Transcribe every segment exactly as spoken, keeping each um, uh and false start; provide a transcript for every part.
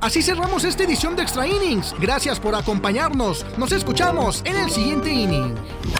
Así cerramos esta edición de Extra Innings. Gracias por acompañarnos. Nos escuchamos en el siguiente inning.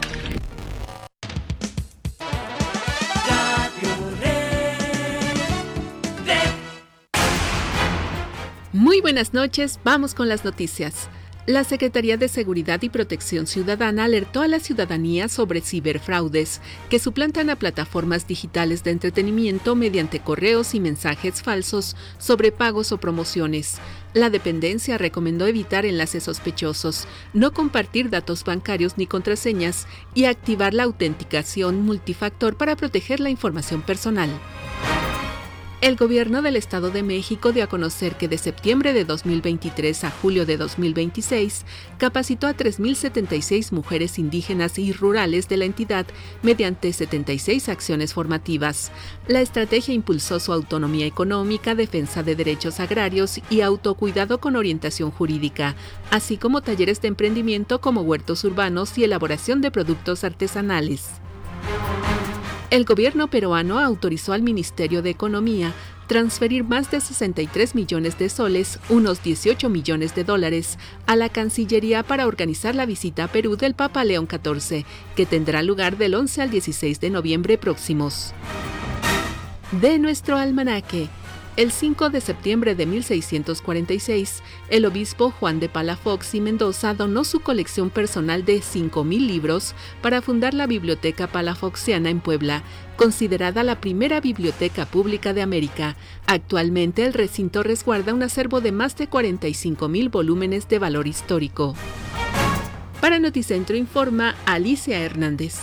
Muy buenas noches, vamos con las noticias. La Secretaría de Seguridad y Protección Ciudadana alertó a la ciudadanía sobre ciberfraudes que suplantan a plataformas digitales de entretenimiento mediante correos y mensajes falsos sobre pagos o promociones. La dependencia recomendó evitar enlaces sospechosos, no compartir datos bancarios ni contraseñas y activar la autenticación multifactor para proteger la información personal. El gobierno del Estado de México dio a conocer que de septiembre de dos mil veintitrés a julio de dos mil veintiséis capacitó a tres mil setenta y seis mujeres indígenas y rurales de la entidad mediante setenta y seis acciones formativas. La estrategia impulsó su autonomía económica, defensa de derechos agrarios y autocuidado con orientación jurídica, así como talleres de emprendimiento como huertos urbanos y elaboración de productos artesanales. El gobierno peruano autorizó al Ministerio de Economía transferir más de sesenta y tres millones de soles, unos dieciocho millones de dólares, a la Cancillería para organizar la visita a Perú del Papa León catorce, que tendrá lugar del once al dieciséis de noviembre próximos. De nuestro almanaque. El cinco de septiembre de mil seiscientos cuarenta y seis, el obispo Juan de Palafox y Mendoza donó su colección personal de cinco mil libros para fundar la Biblioteca Palafoxiana en Puebla, considerada la primera biblioteca pública de América. Actualmente el recinto resguarda un acervo de más de cuarenta y cinco mil volúmenes de valor histórico. Para Noticentro informa Alicia Hernández.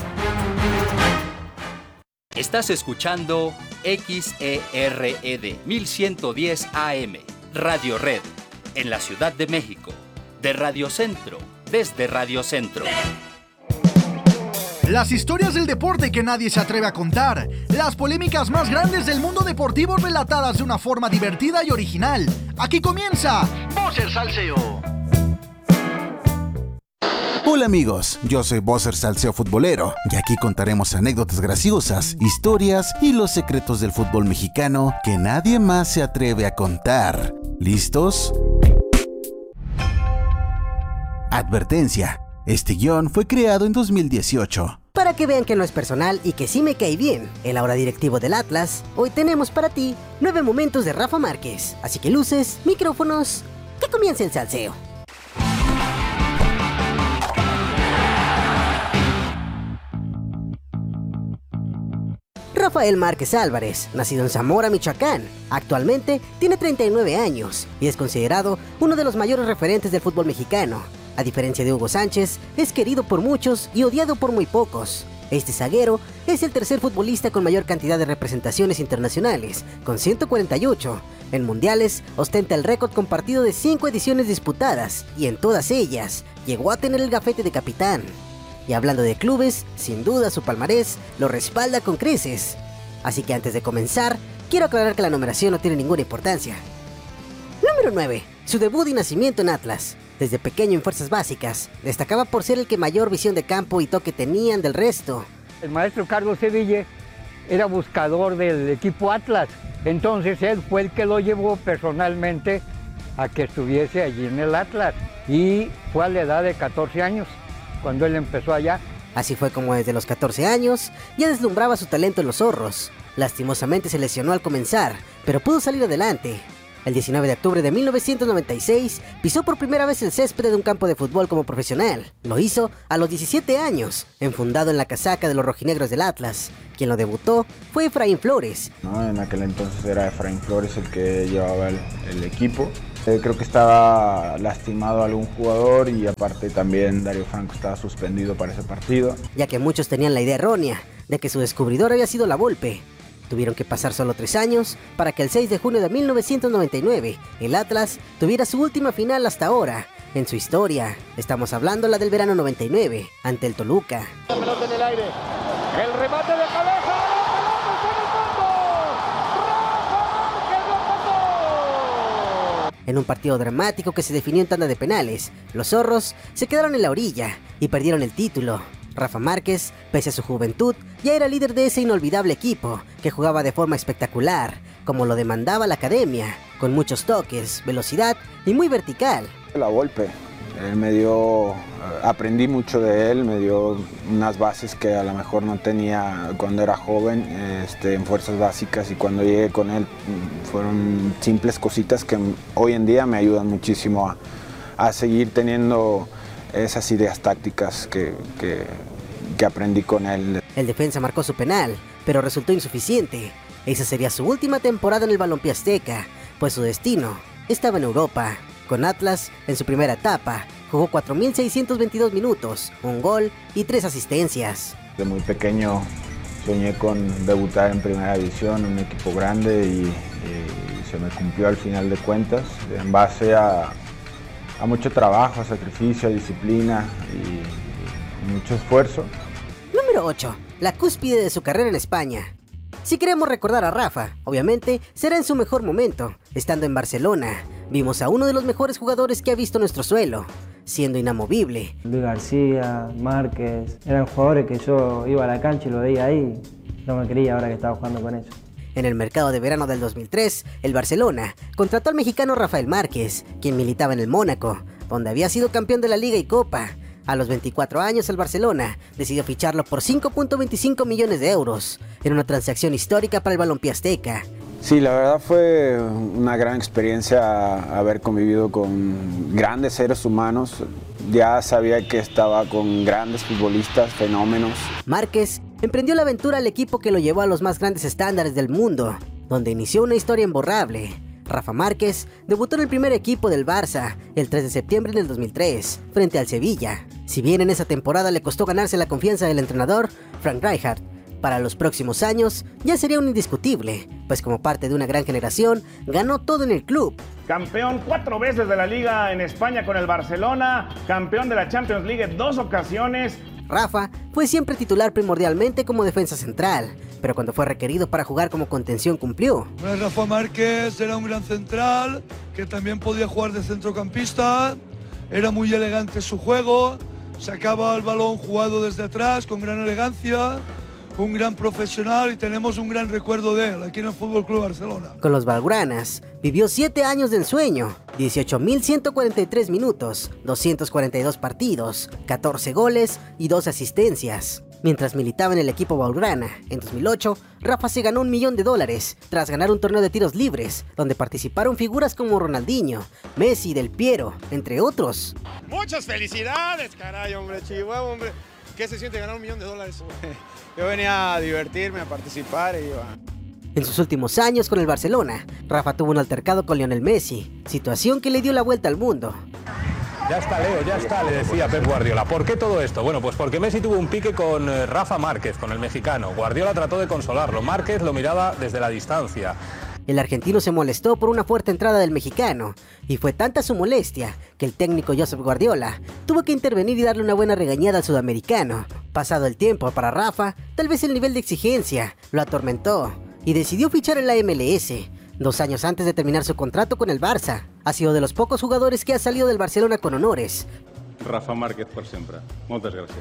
Estás escuchando X E R E D mil ciento diez A M, Radio Red, en la Ciudad de México, de Radio Centro, desde Radio Centro. Las historias del deporte que nadie se atreve a contar, las polémicas más grandes del mundo deportivo relatadas de una forma divertida y original. Aquí comienza Bosser Salseo. Hola amigos, yo soy Bosser Salseo Futbolero y aquí contaremos anécdotas graciosas, historias y los secretos del fútbol mexicano que nadie más se atreve a contar. ¿Listos? Advertencia, este guión fue creado en dos mil dieciocho. Para que vean que no es personal y que sí me cae bien, el ahora directivo del Atlas, hoy tenemos para ti nueve momentos de Rafa Márquez. Así que luces, micrófonos, que comience el salseo. Rafael Márquez Álvarez, nacido en Zamora, Michoacán, actualmente tiene treinta y nueve años y es considerado uno de los mayores referentes del fútbol mexicano. A diferencia de Hugo Sánchez, es querido por muchos y odiado por muy pocos. Este zaguero es el tercer futbolista con mayor cantidad de representaciones internacionales, con ciento cuarenta y ocho. En mundiales, ostenta el récord compartido de cinco ediciones disputadas y en todas ellas llegó a tener el gafete de capitán. Y hablando de clubes, sin duda su palmarés lo respalda con creces. Así que antes de comenzar, quiero aclarar que la numeración no tiene ninguna importancia. Número nueve. Su debut y nacimiento en Atlas. Desde pequeño en fuerzas básicas, destacaba por ser el que mayor visión de campo y toque tenían del resto. El maestro Carlos Seville era buscador del equipo Atlas, entonces él fue el que lo llevó personalmente a que estuviese allí en el Atlas. Y fue a la edad de catorce años. Cuando él empezó allá. Así fue como desde los catorce años ya deslumbraba su talento en los zorros. Lastimosamente se lesionó al comenzar, pero pudo salir adelante. El diecinueve de octubre de mil novecientos noventa y seis pisó por primera vez el césped de un campo de fútbol como profesional. Lo hizo a los diecisiete años, enfundado en la casaca de los rojinegros del Atlas. Quien lo debutó fue Efraín Flores. No, en aquel entonces era Efraín Flores el que llevaba el, el equipo. Eh, creo que estaba lastimado algún jugador y aparte también Darío Franco estaba suspendido para ese partido. Ya que muchos tenían la idea errónea de que su descubridor había sido la Volpe. Tuvieron que pasar solo tres años para que el seis de junio de mil novecientos noventa y nueve el Atlas tuviera su última final hasta ahora en su historia. Estamos hablando la del verano noventa y nueve ante el Toluca. La pelota en el aire, el remate de cabeza. En un partido dramático que se definió en tanda de penales, los zorros se quedaron en la orilla y perdieron el título. Rafa Márquez, pese a su juventud, ya era líder de ese inolvidable equipo que jugaba de forma espectacular, como lo demandaba la academia. con muchos toques, velocidad y muy vertical. La Volpe, él me dio, aprendí mucho de él, me dio unas bases que a lo mejor no tenía cuando era joven, este, en fuerzas básicas, y cuando llegué con él fueron simples cositas que hoy en día me ayudan muchísimo a, a seguir teniendo esas ideas tácticas que, que, que aprendí con él. El defensa marcó su penal, pero resultó insuficiente. Esa sería su última temporada en el balompié azteca, pues su destino estaba en Europa. Con Atlas, en su primera etapa, jugó cuatro mil seiscientos veintidós minutos, un gol y tres asistencias. De muy pequeño soñé con debutar en primera división, un equipo grande, y, y se me cumplió al final de cuentas, en base a, a mucho trabajo, sacrificio, disciplina y, y mucho esfuerzo. Número ocho. La cúspide de su carrera en España. Si queremos recordar a Rafa, obviamente será en su mejor momento, estando en Barcelona. Vimos a uno de los mejores jugadores que ha visto nuestro suelo, siendo inamovible. Luis García, Márquez, eran jugadores que yo iba a la cancha y lo veía ahí. No me creía ahora que estaba jugando con ellos. En el mercado de verano del dos mil tres, el Barcelona contrató al mexicano Rafael Márquez, quien militaba en el Mónaco, donde había sido campeón de la Liga y Copa. A los veinticuatro años, el Barcelona decidió ficharlo por cinco punto veinticinco millones de euros, en una transacción histórica para el balompié azteca. Sí, la verdad fue una gran experiencia haber convivido con grandes seres humanos. Ya sabía que estaba con grandes futbolistas, fenómenos. Márquez emprendió la aventura al equipo que lo llevó a los más grandes estándares del mundo, donde inició una historia imborrable. Rafa Márquez debutó en el primer equipo del Barça el tres de septiembre del dos mil tres, frente al Sevilla. Si bien en esa temporada le costó ganarse la confianza del entrenador, Frank Rijkaard, para los próximos años ya sería un indiscutible, pues como parte de una gran generación, ganó todo en el club. Campeón cuatro veces de la Liga en España con el Barcelona, campeón de la Champions League en dos ocasiones. Rafa fue siempre titular primordialmente como defensa central, pero cuando fue requerido para jugar como contención cumplió. Rafa Márquez era un gran central, que también podía jugar de centrocampista, era muy elegante su juego, sacaba el balón jugado desde atrás con gran elegancia, un gran profesional y tenemos un gran recuerdo de él aquí en el Fútbol Club Barcelona. Con los blaugranas vivió siete años de ensueño, dieciocho mil ciento cuarenta y tres minutos, doscientos cuarenta y dos partidos, catorce goles y dos asistencias. Mientras militaba en el equipo blaugrana, en dos mil ocho, Rafa se ganó un millón de dólares tras ganar un torneo de tiros libres, donde participaron figuras como Ronaldinho, Messi, Del Piero, entre otros. Muchas felicidades, caray, hombre, Chihuahua, hombre. ¿Qué se siente ganar un millón de dólares? Yo venía a divertirme, a participar y iba. En sus últimos años con el Barcelona, Rafa tuvo un altercado con Lionel Messi, situación que le dio la vuelta al mundo. Ya está, Leo, ya está, le decía Pep Guardiola. ¿Por qué todo esto? Bueno, pues porque Messi tuvo un pique con Rafa Márquez, con el mexicano. Guardiola trató de consolarlo, Márquez lo miraba desde la distancia. El argentino se molestó por una fuerte entrada del mexicano, y fue tanta su molestia que el técnico Josep Guardiola tuvo que intervenir y darle una buena regañada al sudamericano. Pasado el tiempo para Rafa, tal vez el nivel de exigencia lo atormentó, y decidió fichar en la M L S, dos años antes de terminar su contrato con el Barça. Ha sido de los pocos jugadores que ha salido del Barcelona con honores. Rafa Márquez por siempre. Muchas gracias.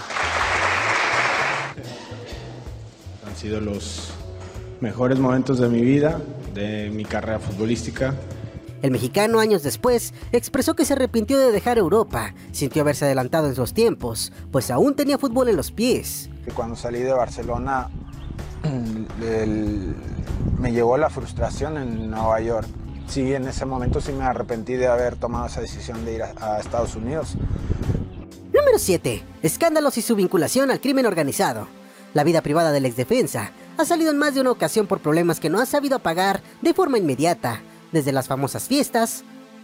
Han sido los mejores momentos de mi vida, de mi carrera futbolística. El mexicano, años después, expresó que se arrepintió de dejar Europa, sintió haberse adelantado en sus tiempos, pues aún tenía fútbol en los pies. Cuando salí de Barcelona, el, me llegó la frustración en Nueva York. Sí, en ese momento sí me arrepentí de haber tomado esa decisión de ir a, a Estados Unidos. Número siete. Escándalos y su vinculación al crimen organizado. La vida privada del exdefensa ha salido en más de una ocasión por problemas que no ha sabido apagar de forma inmediata, desde las famosas fiestas,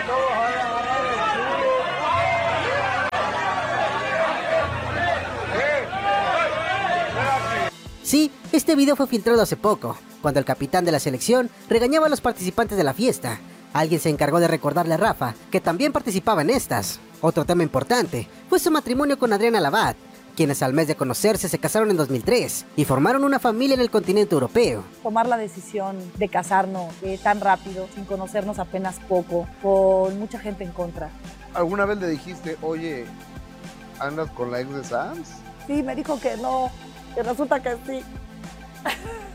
sí, este video fue filtrado hace poco, cuando el capitán de la selección regañaba a los participantes de la fiesta. Alguien se encargó de recordarle a Rafa que también participaba en estas. Otro tema importante fue su matrimonio con Adriana Labat, quienes al mes de conocerse se casaron en dos mil tres y formaron una familia en el continente europeo. Tomar la decisión de casarnos eh, tan rápido, sin conocernos apenas poco, con mucha gente en contra. ¿Alguna vez le dijiste, oye, andas con la ex de Sanz? Sí, me dijo que no, que resulta que sí.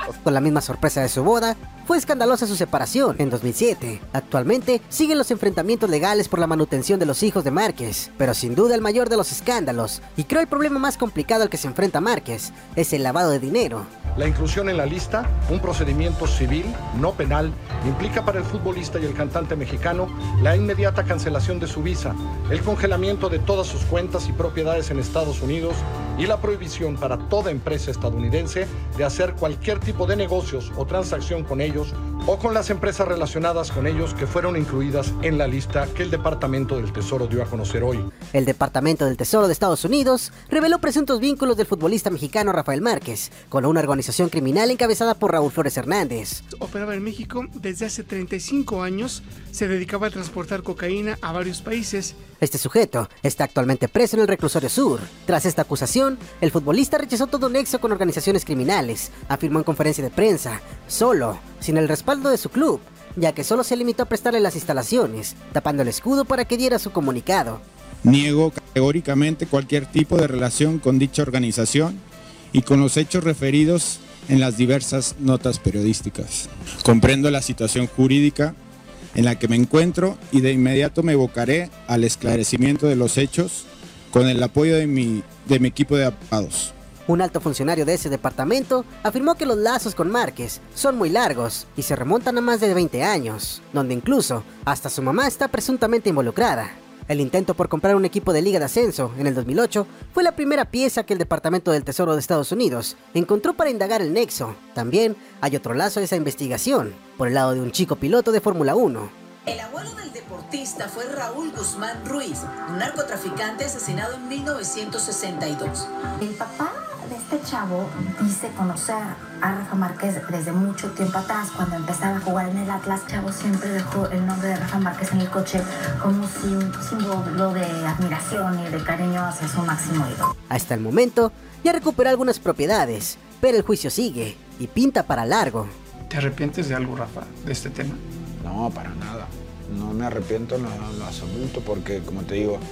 Con la misma sorpresa de su boda, fue escandalosa su separación en dos mil siete. Actualmente siguen los enfrentamientos legales por la manutención de los hijos de Márquez, pero sin duda el mayor de los escándalos, y creo el problema más complicado al que se enfrenta Márquez, es el lavado de dinero. La inclusión en la lista, un procedimiento civil, no penal, implica para el futbolista y el cantante mexicano la inmediata cancelación de su visa, el congelamiento de todas sus cuentas y propiedades en Estados Unidos y la prohibición para toda empresa estadounidense de hacer cualquier tipo de negocios o transacción con ellos o con las empresas relacionadas con ellos que fueron incluidas en la lista que el Departamento del Tesoro dio a conocer hoy. El Departamento del Tesoro de Estados Unidos reveló presuntos vínculos del futbolista mexicano Rafael Márquez con una organización criminal encabezada por Raúl Flores Hernández. Operaba en México desde hace treinta y cinco años, se dedicaba a transportar cocaína a varios países. Este sujeto está actualmente preso en el reclusorio sur. Tras esta acusación, el futbolista rechazó todo nexo con organizaciones criminales, afirmó en conferencia de prensa, solo, sin el respaldo de su club, ya que solo se limitó a prestarle las instalaciones, tapando el escudo para que diera su comunicado. Niego categóricamente cualquier tipo de relación con dicha organización y con los hechos referidos en las diversas notas periodísticas. Comprendo la situación jurídica en la que me encuentro y de inmediato me evocaré al esclarecimiento de los hechos con el apoyo de mi, de mi equipo de abogados. Un alto funcionario de ese departamento afirmó que los lazos con Márquez son muy largos y se remontan a más de veinte años, donde incluso hasta su mamá está presuntamente involucrada. El intento por comprar un equipo de Liga de Ascenso en el dos mil ocho fue la primera pieza que el Departamento del Tesoro de Estados Unidos encontró para indagar el nexo. También hay otro lazo de esa investigación, por el lado de un chico piloto de Fórmula uno. El abuelo del deportista fue Raúl Guzmán Ruiz, un narcotraficante asesinado en mil novecientos sesenta y dos. El papá de este chavo dice conocer a Rafa Márquez desde mucho tiempo atrás, cuando empezaba a jugar en el Atlas. Chavo siempre dejó el nombre de Rafa Márquez en el coche como si un símbolo de admiración y de cariño hacia su máximo ídolo. Hasta el momento ya recuperó algunas propiedades, pero el juicio sigue y pinta para largo. ¿Te arrepientes de algo, Rafa, de este tema? No, para nada. No me arrepiento en lo, lo absoluto porque, como te digo,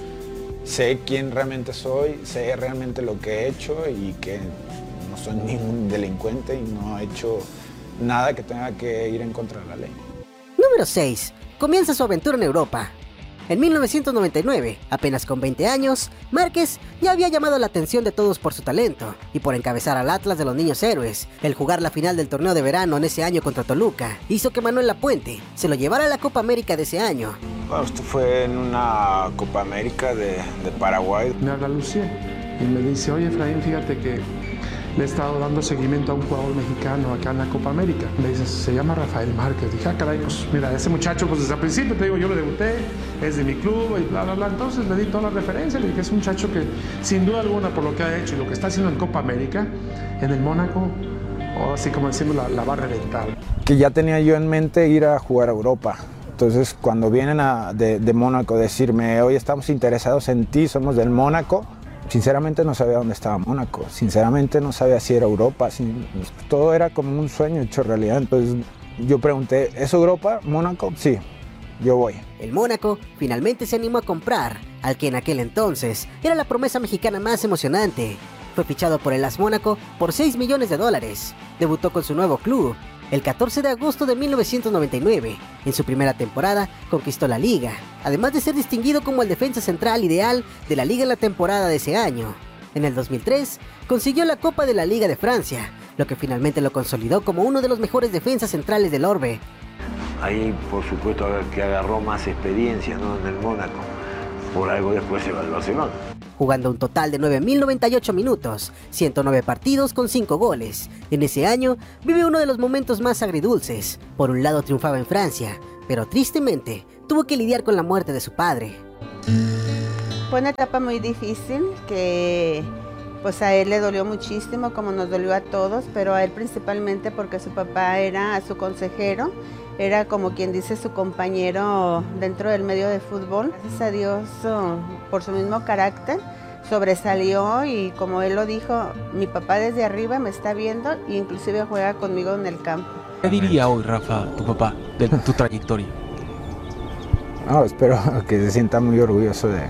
sé quién realmente soy, sé realmente lo que he hecho y que no soy ningún delincuente y no he hecho nada que tenga que ir en contra de la ley. Número seis. Comienza su aventura en Europa. En mil novecientos noventa y nueve, apenas con veinte años, Márquez ya había llamado la atención de todos por su talento y por encabezar al Atlas de los Niños Héroes. El jugar la final del torneo de verano en ese año contra Toluca hizo que Manuel Lapuente se lo llevara a la Copa América de ese año. Bueno, esto fue en una Copa América de, de Paraguay. Me habla Lucía y me dice, oye Efraín, fíjate que le he estado dando seguimiento a un jugador mexicano acá en la Copa América. Me dice, se llama Rafael Márquez. Dije, ah, caray, pues mira, ese muchacho, pues desde el principio, te digo, yo lo debuté, es de mi club y bla, bla, bla. Entonces le di toda la referencia, le dije, es un muchacho que, sin duda alguna, por lo que ha hecho y lo que está haciendo en Copa América, en el Mónaco, o así como decimos, la, la va a reventar. Que ya tenía yo en mente ir a jugar a Europa. Entonces, cuando vienen a, de, de Mónaco a decirme, hoy estamos interesados en ti, somos del Mónaco, sinceramente no sabía dónde estaba Mónaco, sinceramente no sabía si era Europa, si, todo era como un sueño hecho realidad. Entonces yo pregunté, ¿es Europa, Mónaco? Sí, yo voy. El Mónaco finalmente se animó a comprar al que en aquel entonces era la promesa mexicana más emocionante. Fue fichado por el A S Mónaco por seis millones de dólares. Debutó con su nuevo club el catorce de agosto de mil novecientos noventa y nueve. En su primera temporada conquistó la Liga, además de ser distinguido como el defensa central ideal de la Liga en la temporada de ese año. En el dos mil tres consiguió la Copa de la Liga de Francia, lo que finalmente lo consolidó como uno de los mejores defensas centrales del orbe. Ahí, por supuesto, que agarró más experiencia, ¿no?, en el Mónaco. Por algo después se va al Barcelona. Jugando un total de nueve mil noventa y ocho minutos, ciento nueve partidos con cinco goles. En ese año vive uno de los momentos más agridulces. Por un lado triunfaba en Francia, pero tristemente tuvo que lidiar con la muerte de su padre. Fue una etapa muy difícil que pues a él le dolió muchísimo, como nos dolió a todos, pero a él principalmente porque su papá era su consejero, era como quien dice su compañero dentro del medio de fútbol. Gracias a Dios, por su mismo carácter, sobresalió y como él lo dijo, mi papá desde arriba me está viendo e inclusive juega conmigo en el campo. ¿Qué diría hoy, Rafa, tu papá, de tu trayectoria? No, espero que se sienta muy orgulloso de,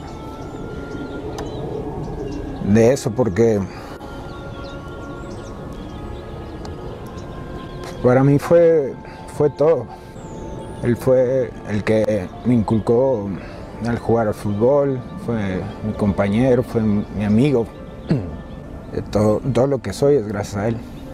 de eso, porque Para mí fue, fue todo. Él fue el que me inculcó al jugar al fútbol, fue mi compañero, fue mi amigo. Todo, todo lo que soy es gracias a él.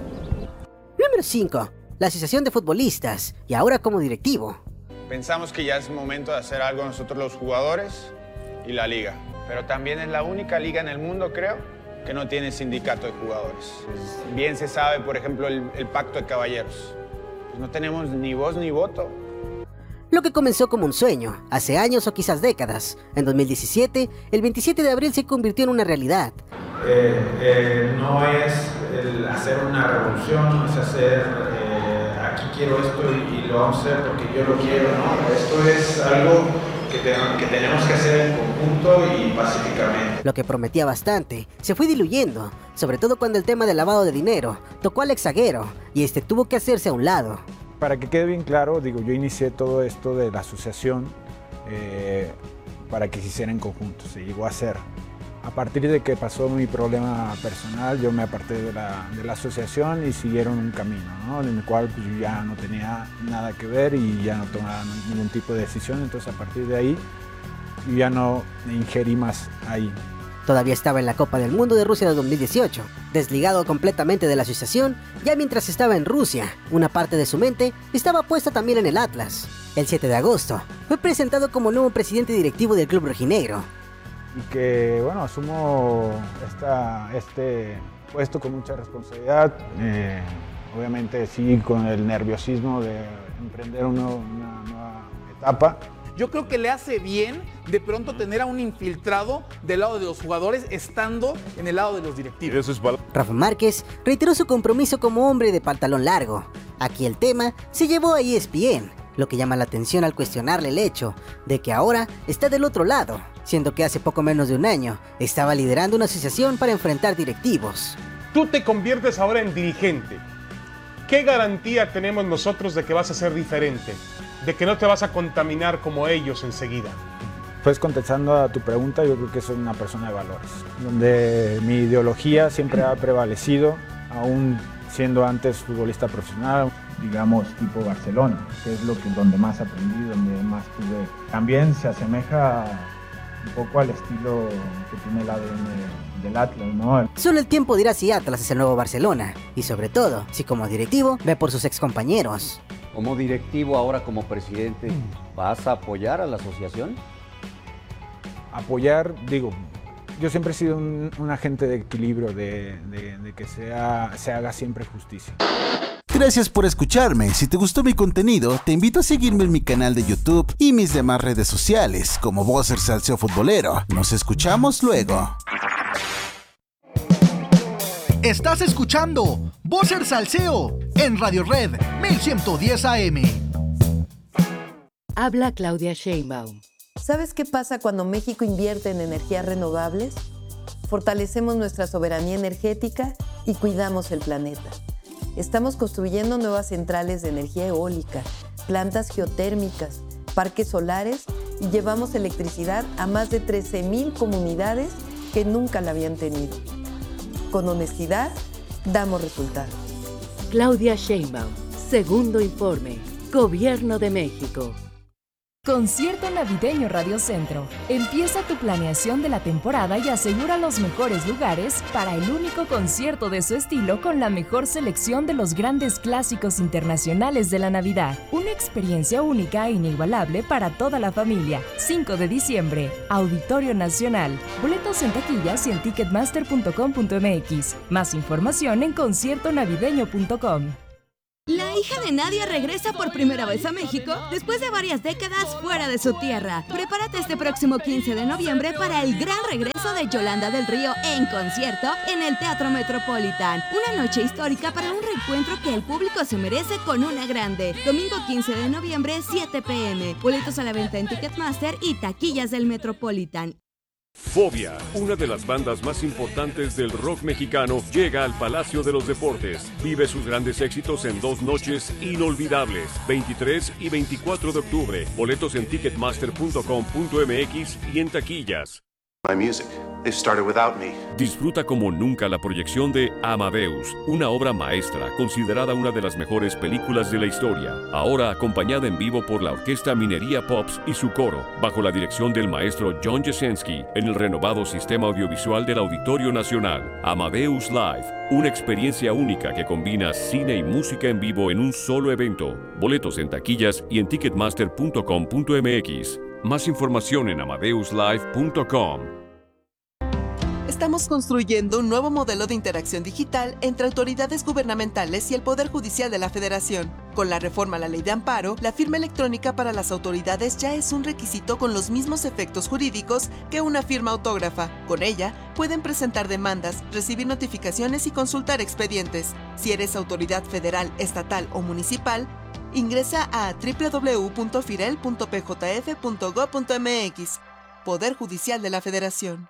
Número cinco. La Asociación de Futbolistas, y ahora como directivo. Pensamos que ya es momento de hacer algo nosotros los jugadores y la liga. Pero también es la única liga en el mundo, creo, que no tiene sindicato de jugadores. Bien se sabe, por ejemplo, el, el pacto de caballeros. Pues no tenemos ni voz ni voto. Lo que comenzó como un sueño, hace años o quizás décadas, en dos mil diecisiete, el veintisiete de abril se convirtió en una realidad. Eh, eh, no es el hacer una revolución, no es hacer eh, aquí quiero esto y, y lo vamos a hacer porque yo lo quiero, ¿no? Esto es algo que, te, que tenemos que hacer en conjunto y pacíficamente. Lo que prometía bastante se fue diluyendo, sobre todo cuando el tema del lavado de dinero tocó al ex zaguero y este tuvo que hacerse a un lado. Para que quede bien claro, digo, yo inicié todo esto de la asociación eh, para que se hiciera en conjunto, se llegó a hacer. A partir de que pasó mi problema personal, yo me aparté de la, de la asociación y siguieron un camino, ¿no? En el cual pues, yo ya no tenía nada que ver y ya no tomaba ningún tipo de decisión, entonces a partir de ahí yo ya no ingerí más ahí. Todavía estaba en la Copa del Mundo de Rusia de dos mil dieciocho, desligado completamente de la asociación, ya mientras estaba en Rusia, una parte de su mente estaba puesta también en el Atlas. El siete de agosto, fue presentado como nuevo presidente directivo del club rojinegro. Y que, bueno, asumo esta, este puesto con mucha responsabilidad, eh, obviamente sí con el nerviosismo de emprender una, una nueva etapa. Yo creo que le hace bien de pronto tener a un infiltrado del lado de los jugadores estando en el lado de los directivos. Eso es val- Rafa Márquez reiteró su compromiso como hombre de pantalón largo. Aquí el tema se llevó a E S P N, lo que llama la atención al cuestionarle el hecho de que ahora está del otro lado, siendo que hace poco menos de un año estaba liderando una asociación para enfrentar directivos. Tú te conviertes ahora en dirigente. ¿Qué garantía tenemos nosotros de que vas a ser diferente? De que no te vas a contaminar como ellos enseguida. Pues contestando a tu pregunta, yo creo que soy una persona de valores, donde mi ideología siempre ha prevalecido, aún siendo antes futbolista profesional, digamos tipo Barcelona, que es lo que donde más aprendí, donde más tuve. También se asemeja un poco al estilo que tiene el A D N del Atlas, ¿no? Solo el tiempo dirá si Atlas es el nuevo Barcelona, y sobre todo, si como directivo ve por sus excompañeros. Como directivo, ahora como presidente, ¿vas a apoyar a la asociación? Apoyar, digo, yo siempre he sido un, un agente de equilibrio, de, de, de que sea, se haga siempre justicia. Gracias por escucharme. Si te gustó mi contenido, te invito a seguirme en mi canal de YouTube y mis demás redes sociales, como Boxer Salseo Futbolero. Nos escuchamos luego. Estás escuchando Boxer Salseo en Radio Red mil ciento diez A M. Habla Claudia Sheinbaum. ¿Sabes qué pasa cuando México invierte en energías renovables? Fortalecemos nuestra soberanía energética y cuidamos el planeta. Estamos construyendo nuevas centrales de energía eólica, plantas geotérmicas, parques solares y llevamos electricidad a más de trece mil comunidades que nunca la habían tenido. Con honestidad, damos resultados. Claudia Sheinbaum, segundo informe, Gobierno de México. Concierto Navideño Radio Centro. Empieza tu planeación de la temporada y asegura los mejores lugares para el único concierto de su estilo con la mejor selección de los grandes clásicos internacionales de la Navidad. Una experiencia única e inigualable para toda la familia. cinco de diciembre, Auditorio Nacional. Boletos en taquillas y en ticketmaster punto com punto m x. Más información en concierto navideño punto com. La hija de Nadia regresa por primera vez a México después de varias décadas fuera de su tierra. Prepárate este próximo quince de noviembre para el gran regreso de Yolanda del Río en concierto en el Teatro Metropolitan. Una noche histórica para un reencuentro que el público se merece con una grande. Domingo quince de noviembre, siete p m Boletos a la venta en Ticketmaster y taquillas del Metropolitan. Fobia, una de las bandas más importantes del rock mexicano, llega al Palacio de los Deportes. Vive sus grandes éxitos en dos noches inolvidables, veintitrés y veinticuatro de octubre. Boletos en ticketmaster punto com punto m x y en taquillas. My music. They started without me. Disfruta como nunca la proyección de Amadeus, una obra maestra considerada una de las mejores películas de la historia, ahora acompañada en vivo por la Orquesta Minería Pops y su coro, bajo la dirección del maestro John Jasenski, en el renovado sistema audiovisual del Auditorio Nacional. Amadeus Live, una experiencia única que combina cine y música en vivo en un solo evento. Boletos en taquillas y en ticketmaster punto com punto m x. Más información en amadeus live punto com. Estamos construyendo un nuevo modelo de interacción digital entre autoridades gubernamentales y el Poder Judicial de la Federación. Con la reforma a la Ley de Amparo, la firma electrónica para las autoridades ya es un requisito con los mismos efectos jurídicos que una firma autógrafa. Con ella, pueden presentar demandas, recibir notificaciones y consultar expedientes. Si eres autoridad federal, estatal o municipal, ingresa a doble u doble u doble u punto firel punto p j f punto gob punto m x. Poder Judicial de la Federación.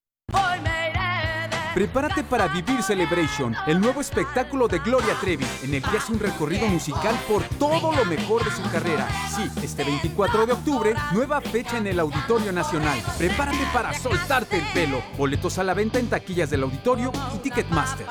Prepárate para vivir Celebration, el nuevo espectáculo de Gloria Trevi, en el que hace un recorrido musical por todo lo mejor de su carrera. Sí, este veinticuatro de octubre, nueva fecha en el Auditorio Nacional. Prepárate para soltarte el pelo. Boletos a la venta en taquillas del Auditorio y Ticketmaster.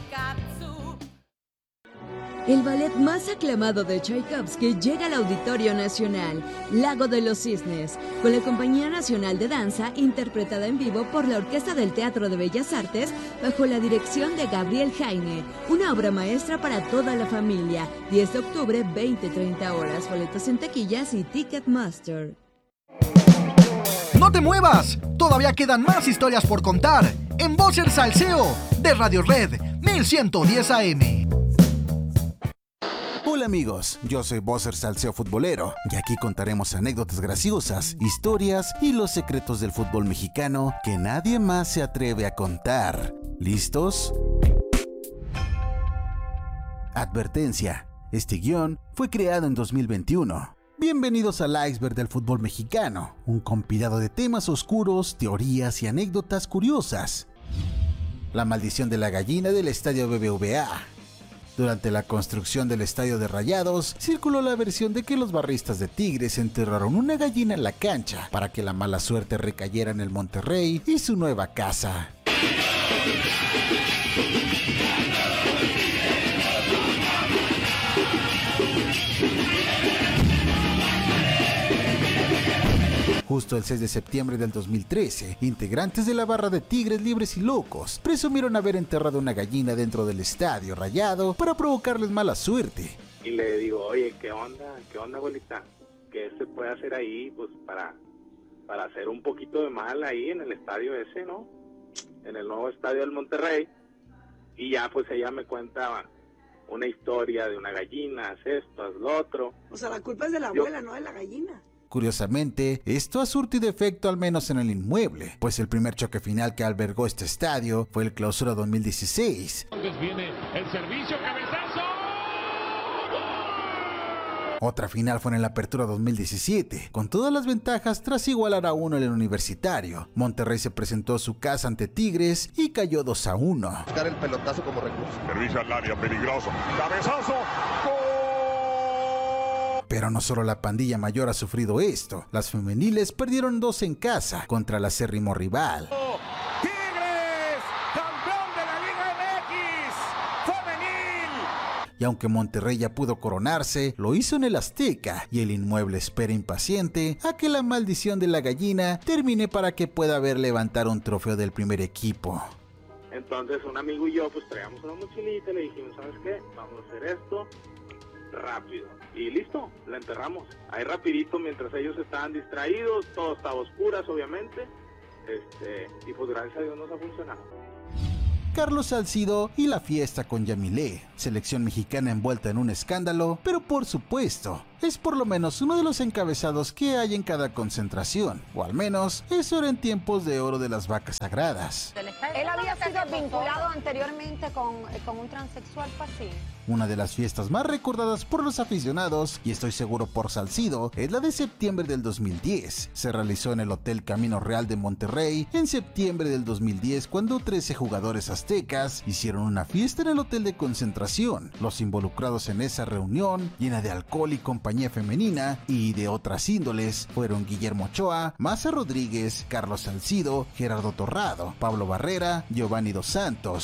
El ballet más aclamado de Tchaikovsky llega al Auditorio Nacional, Lago de los Cisnes, con la Compañía Nacional de Danza, interpretada en vivo por la Orquesta del Teatro de Bellas Artes, bajo la dirección de Gabriel Jaime. Una obra maestra para toda la familia. diez de octubre, veinte a treinta horas. Boletos en taquillas y Ticketmaster. ¡No te muevas! Todavía quedan más historias por contar en Vocer Salseo de Radio Red mil ciento diez A M. Hola amigos, yo soy Vocer Salseo Futbolero y aquí contaremos anécdotas graciosas, historias y los secretos del fútbol mexicano que nadie más se atreve a contar. ¿Listos? Advertencia, este guión fue creado en dos mil veintiuno. Bienvenidos al iceberg del fútbol mexicano, un compilado de temas oscuros, teorías y anécdotas curiosas. La maldición de la gallina del estadio B B V A. Durante la construcción del estadio de Rayados, circuló la versión de que los barristas de Tigres enterraron una gallina en la cancha para que la mala suerte recayera en el Monterrey y su nueva casa. Justo el seis de septiembre del dos mil trece, integrantes de la barra de Tigres Libres y Locos presumieron haber enterrado una gallina dentro del estadio Rayado para provocarles mala suerte. Y le digo, oye, ¿qué onda? ¿Qué onda, abuelita? ¿Qué se puede hacer ahí pues para, para hacer un poquito de mal ahí en el estadio ese, ¿no? En el nuevo estadio del Monterrey. Y ya pues ella me cuenta una historia de una gallina, haz esto, haz lo otro. O sea, la culpa es de la abuela, Yo... no de la gallina. Curiosamente, esto ha surtido efecto al menos en el inmueble, pues el primer choque final que albergó este estadio fue el Clausura dos mil dieciséis. Entonces viene el servicio, cabezazo. Otra final fue en la Apertura dos mil diecisiete, con todas las ventajas tras igualar a uno en el Universitario. Monterrey se presentó a su casa ante Tigres y cayó dos a uno. Buscar el pelotazo como recurso. Servicio al área, peligroso. Cabezazo. ¡Gol! Pero no solo la pandilla mayor ha sufrido esto. Las femeniles perdieron dos en casa contra el acérrimo rival. ¡Tigres! ¡Campeón de la Liga M X! ¡Femenil! Y aunque Monterrey ya pudo coronarse, lo hizo en el Azteca y el inmueble espera impaciente a que la maldición de la gallina termine para que pueda ver levantar un trofeo del primer equipo. Entonces un amigo y yo pues traíamos una mochilita y le dijimos, ¿sabes qué? Vamos a hacer esto rápido. Y listo, la enterramos. Ahí rapidito, mientras ellos estaban distraídos, todo estaba a oscuras, obviamente. Este, y pues gracias a Dios nos ha funcionado. Carlos Salcido y la fiesta con Yamilé, selección mexicana envuelta en un escándalo, pero por supuesto, es por lo menos uno de los encabezados que hay en cada concentración, o al menos eso era en tiempos de oro de las vacas sagradas. Él había sido vinculado anteriormente con, con un transexual, ¿fue así? Una de las fiestas más recordadas por los aficionados, y estoy seguro por Salcido, es la de septiembre del dos mil diez. Se realizó en el Hotel Camino Real de Monterrey en septiembre del dos mil diez, cuando trece jugadores aztecas hicieron una fiesta en el hotel de concentración. Los involucrados en esa reunión, llena de alcohol y compañía femenina y de otras índoles, fueron Guillermo Ochoa, Maza Rodríguez, Carlos Salcido, Gerardo Torrado, Pablo Barrera, Giovanni Dos Santos,